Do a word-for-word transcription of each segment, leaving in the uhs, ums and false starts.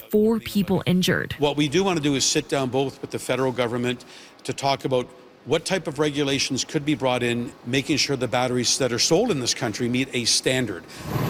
four people injured. What we do want to do is sit down both with the federal government to talk about what type of regulations could be brought in, making sure the batteries that are sold in this country meet a standard.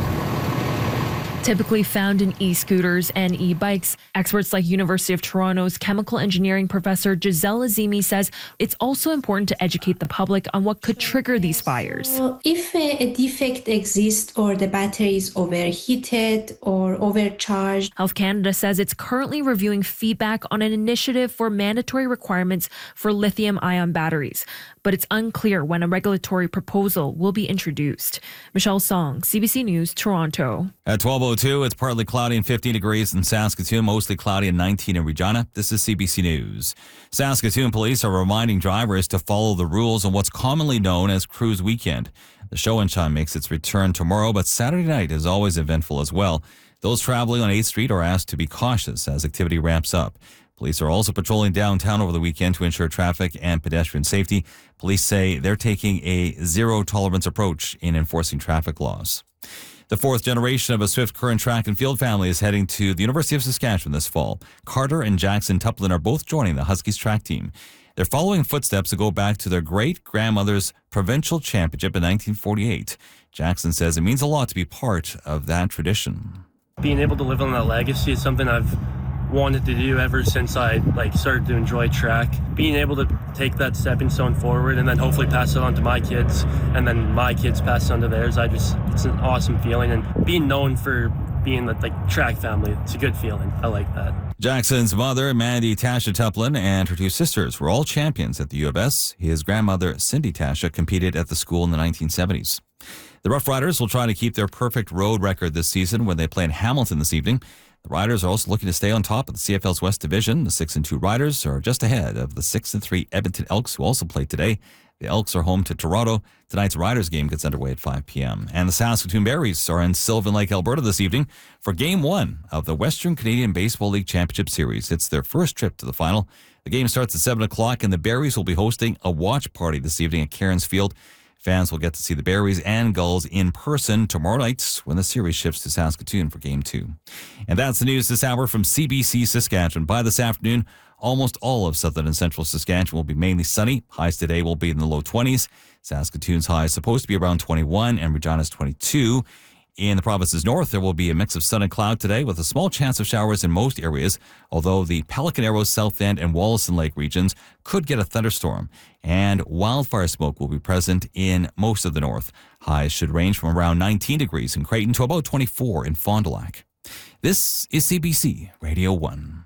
Typically found in e-scooters and e-bikes, experts like University of Toronto's chemical engineering professor Giselle Azimi says it's also important to educate the public on what could trigger these fires. So if a, a defect exists or the battery is overheated or overcharged. Health Canada says it's currently reviewing feedback on an initiative for mandatory requirements for lithium-ion batteries, but it's unclear when a regulatory proposal will be introduced. Michelle Song, C B C News, Toronto. At twelve oh two, it's partly cloudy and fifteen degrees in Saskatoon, mostly cloudy and nineteen in Regina. This is C B C News. Saskatoon police are reminding drivers to follow the rules on what's commonly known as Cruise Weekend. The show and shine makes its return tomorrow, but Saturday night is always eventful as well. Those traveling on eighth Street are asked to be cautious as activity ramps up. Police are also patrolling downtown over the weekend to ensure traffic and pedestrian safety. Police say they're taking a zero-tolerance approach in enforcing traffic laws. The fourth generation of a Swift Current track and field family is heading to the University of Saskatchewan this fall. Carter and Jackson Tuplin are both joining the Huskies track team. They're following footsteps that go back to their great-grandmother's provincial championship in nineteen forty-eight. Jackson says it means a lot to be part of that tradition. Being able to live on that legacy is something I've wanted to do ever since I like started to enjoy track. Being able to take that stepping stone forward and then hopefully pass it on to my kids and then my kids pass it on to theirs, I just, it's an awesome feeling. And being known for being the like track family, it's a good feeling. I like that. Jackson's mother, Mandy Tasha Tuplin, and her two sisters were all champions at the U of S. His grandmother, Cindy Tasha, competed at the school in the nineteen seventies. The Rough Riders will try to keep their perfect road record this season when they play in Hamilton this evening. The Riders are also looking to stay on top of the C F L's West Division. The six and two Riders are just ahead of the six and three Edmonton Elks, who also played today. The Elks are home to Toronto. Tonight's Riders game gets underway at five p.m. And the Saskatoon Berries are in Sylvan Lake, Alberta this evening for Game one of the Western Canadian Baseball League Championship Series. It's their first trip to the final. The game starts at seven o'clock, and the Berries will be hosting a watch party this evening at Cairns Field. Fans will get to see the Berries and Gulls in person tomorrow night when the series shifts to Saskatoon for Game two. And that's the news this hour from C B C Saskatchewan. By this afternoon, almost all of southern and central Saskatchewan will be mainly sunny. Highs today will be in the low twenties. Saskatoon's high is supposed to be around twenty-one and Regina's twenty-two. In the province's north, there will be a mix of sun and cloud today with a small chance of showers in most areas, although the Pelican Arrows, South End, and Wollaston Lake regions could get a thunderstorm. And wildfire smoke will be present in most of the north. Highs should range from around nineteen degrees in Creighton to about twenty-four in Fond du Lac. This is C B C Radio one.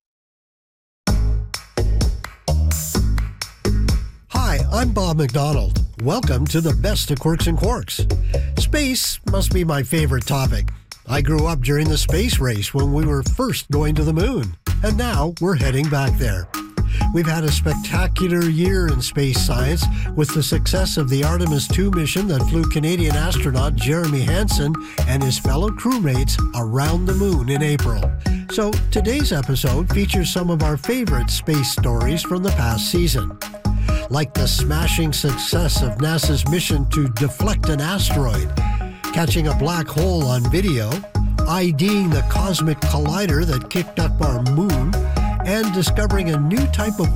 Hi, I'm Bob McDonald. Welcome to the best of Quirks and Quarks. Space must be my favorite topic. I grew up during the space race when we were first going to the moon, and now we're heading back there. We've had a spectacular year in space science with the success of the Artemis two mission that flew Canadian astronaut Jeremy Hansen and his fellow crewmates around the moon in April. So today's episode features some of our favorite space stories from the past season, like the smashing success of NASA's mission to deflect an asteroid, catching a black hole on video, IDing the cosmic collider that kicked up our moon, and discovering a new type of